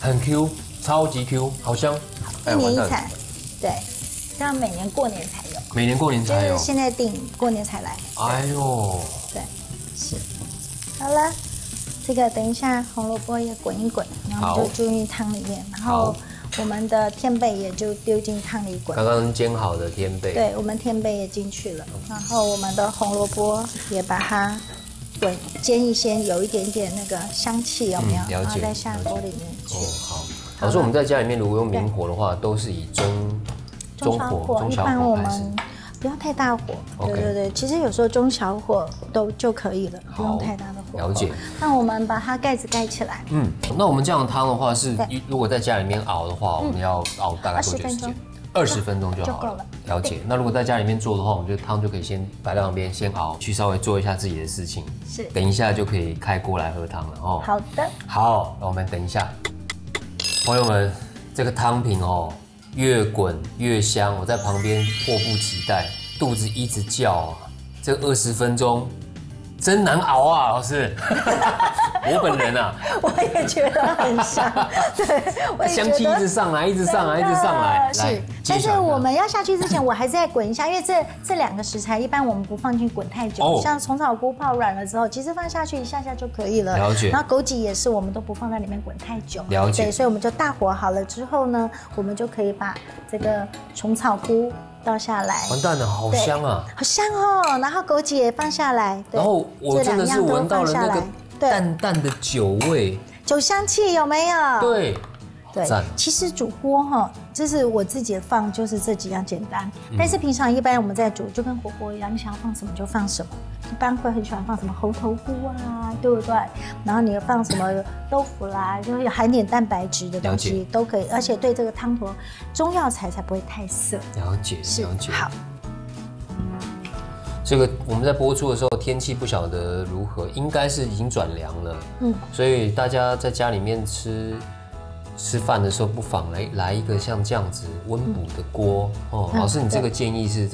很 Q， 超级 Q， 好香。 一年一采，对，这样每年过年才有。 每年过年才有。 就是现在订，过年才来。 哎呦， 对，是。好了，这个等一下红萝卜也滚一滚，然后就注进汤里面，然后我们的天贝也就丢进汤里滚。 刚刚煎好的天贝。 对，我们天贝也进去了，然后我们的红萝卜也把它煎一煎，有一点点那个香气，有没有？ 了解。 然后再下锅里面去。 哦，好。老师，我们在家里面如果用明火的话，都是以中火、 一般我们不要太大火。对，其实有时候中小火就可以了，不用太大的火。 了解。 那我们把它盖子盖起来。 那我们这样的汤的话是，如果在家里面熬的话，我们要熬大概多久时间？20分钟就好了。了解。那如果在家里面做的话，我们就汤就可以先摆在旁边，先熬，去稍微做一下自己的事情。 是。 等一下就可以开锅来喝汤了哦。 好的。 好，那我们等一下，朋友们，这个汤品哦。越滚越香，我在旁边迫不及待，肚子一直叫啊！这20分钟真难熬啊，老师。我本人啊， 我也觉得很香，对，我也觉得香气一直上来，一直上来，一直上来。 是，但是我们要下去之前，我还是再滚一下，因为这2个食材一般我们不放进滚太久，像虫草菇泡软了之后，其实放下去一下下就可以了。 了解。 然后枸杞也是，我们都不放在里面滚太久。 了解。 对，所以我们就大火好了之后呢，我们就可以把这个虫草菇倒下来。 完蛋了，好香啊！ 好香哦，然后枸杞也放下来。 然后我真的是闻到了那个淡淡的酒味， 酒香气有没有？ 对。 对，其实煮锅哈，这是我自己放，就是这几样简单。但是平常一般我们在煮，就跟火锅一样，你想要放什么就放什么。一般会很喜欢放什么猴头菇啊，对不对？然后你放什么豆腐啦，就是含点蛋白质的东西都可以，而且对这个汤头中药材才不会太涩。 了解，了解。 好。 这个我们在播出的时候，天气不晓得如何，应该是已经转凉了。所以大家在家里面吃饭的时候，不妨来一个像这样子温补的锅哦。老师，你这个建议是